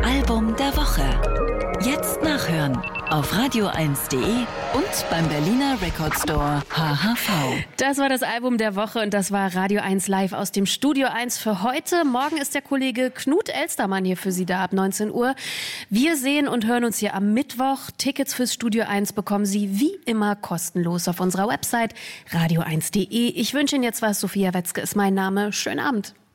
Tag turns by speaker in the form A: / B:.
A: Album der Woche. Jetzt nachhören auf radio1.de und beim Berliner Record Store HHV.
B: Das war das Album der Woche und das war Radio 1 live aus dem Studio 1 für heute. Morgen ist der Kollege Knut Elstermann hier für Sie da ab 19 Uhr. Wir sehen und hören uns hier am Mittwoch. Tickets fürs Studio 1 bekommen Sie wie immer kostenlos auf unserer Website radio1.de. Ich wünsche Ihnen jetzt was. Sophia Wetzke ist mein Name. Schönen Abend.